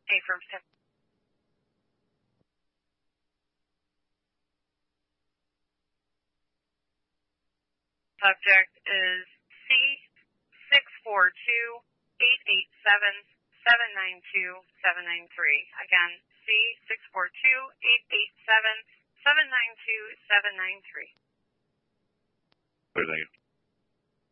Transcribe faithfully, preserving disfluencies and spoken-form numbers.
Affirmative. Subject is C six four two, eight eight seven, seven nine two, seven nine three. Again, C six four two, eight eight seven, seven nine two, seven nine three. Thank you.